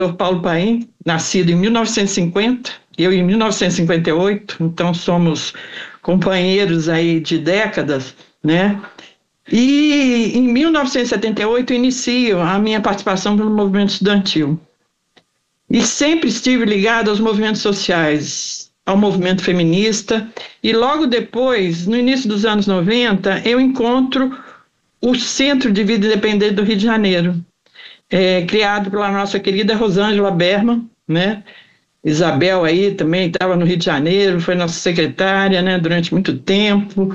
Paulo Paim, nascido em 1950, eu em 1958, então somos companheiros aí de décadas, né? E em 1978 inicio a minha participação no movimento estudantil. E sempre estive ligado aos movimentos sociais, ao movimento feminista, e logo depois, no início dos anos 90, eu encontro o Centro de Vida Independente do Rio de Janeiro, criado pela nossa querida Rosângela Berman, né? Isabel aí também estava no Rio de Janeiro, foi nossa secretária, né, durante muito tempo.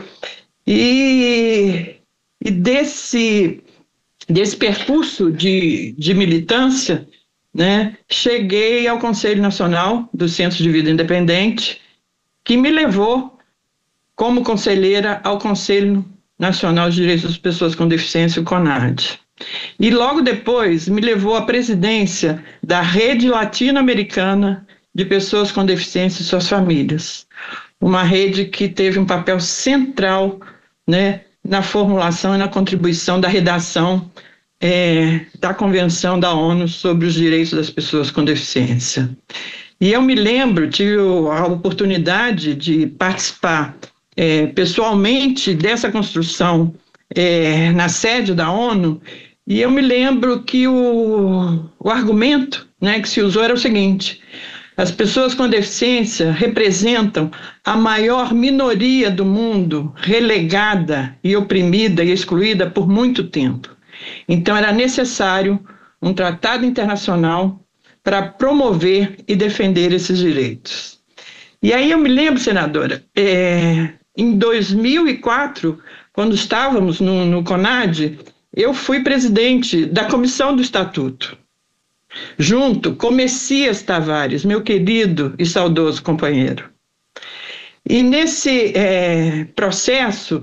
E desse percurso de militância, né, cheguei ao Conselho Nacional do Centro de Vida Independente, que me levou como conselheira ao Conselho Nacional de Direitos das Pessoas com Deficiência, o CONAD. E logo depois me levou à presidência da Rede Latino-Americana de Pessoas com Deficiência e suas famílias. Uma rede que teve um papel central, né, na formulação e na contribuição da redação da Convenção da ONU sobre os Direitos das Pessoas com Deficiência. E eu me lembro, tive a oportunidade de participar pessoalmente dessa construção na sede da ONU, e eu me lembro que o argumento, né, que se usou era o seguinte: as pessoas com deficiência representam a maior minoria do mundo, relegada e oprimida e excluída por muito tempo. Então era necessário um tratado internacional para promover e defender esses direitos. E aí eu me lembro, senadora, em 2004, quando estávamos no CONAD, eu fui presidente da Comissão do Estatuto, junto com Messias Tavares, meu querido e saudoso companheiro. E nesse processo,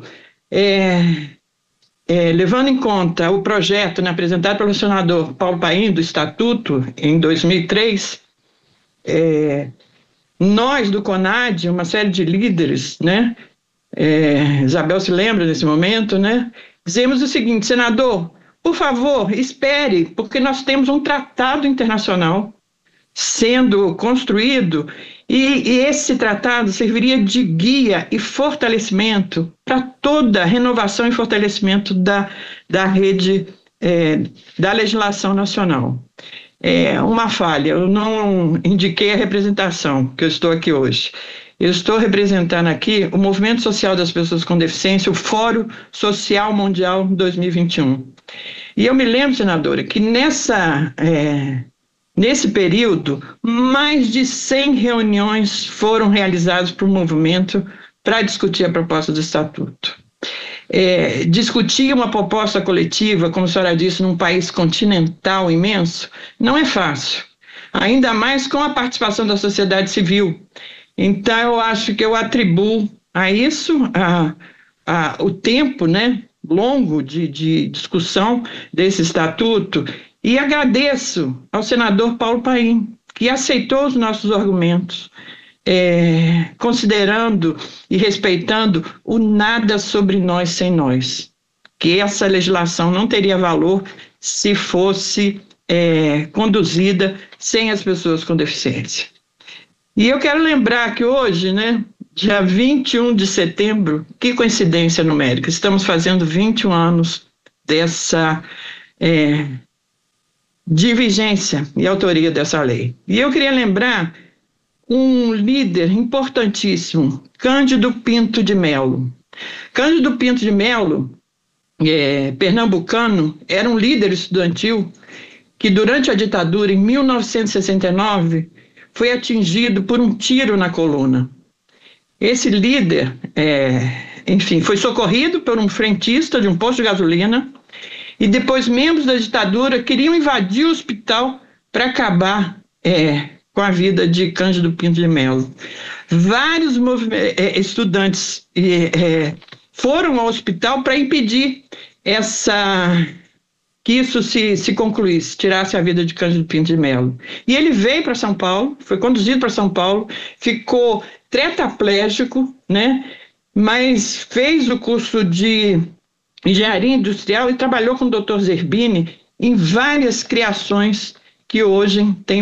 levando em conta o projeto, né, apresentado pelo senador Paulo Paim, do Estatuto, em 2003, nós do CONAD, uma série de líderes, né, Isabel se lembra desse momento, né, dizemos o seguinte: senador, por favor, espere, porque nós temos um tratado internacional sendo construído e esse tratado serviria de guia e fortalecimento para toda a renovação e fortalecimento da rede da legislação nacional. Uma falha, eu não indiquei a representação, que eu estou aqui hoje. Eu estou representando aqui o Movimento Social das Pessoas com Deficiência, o Fórum Social Mundial 2021. E eu me lembro, senadora, que nesse período, mais de 100 reuniões foram realizadas por movimento para discutir a proposta do Estatuto. Discutir uma proposta coletiva, como a senhora disse, num país continental imenso, não é fácil, ainda mais com a participação da sociedade civil. Então, eu acho que eu atribuo a isso o tempo, né, longo de discussão desse estatuto, e agradeço ao senador Paulo Paim, que aceitou os nossos argumentos, considerando e respeitando o nada sobre nós sem nós, que essa legislação não teria valor se fosse conduzida sem as pessoas com deficiência. E eu quero lembrar que hoje, né, dia 21 de setembro, que coincidência numérica, estamos fazendo 21 anos dessa de vigência e autoria dessa lei. E eu queria lembrar um líder importantíssimo, Cândido Pinto de Melo. Cândido Pinto de Melo, pernambucano, era um líder estudantil que durante a ditadura, em 1969, foi atingido por um tiro na coluna. Esse líder, foi socorrido por um frentista de um posto de gasolina, e depois membros da ditadura queriam invadir o hospital para acabar com a vida de Cândido Pinto de Melo. Vários estudantes foram ao hospital para impedir que isso se concluísse, tirasse a vida de Cândido Pinto de Melo. E ele veio para São Paulo, foi conduzido para São Paulo, ficou tetraplégico, né? Mas fez o curso de engenharia industrial e trabalhou com o Dr. Zerbini em várias criações que hoje tem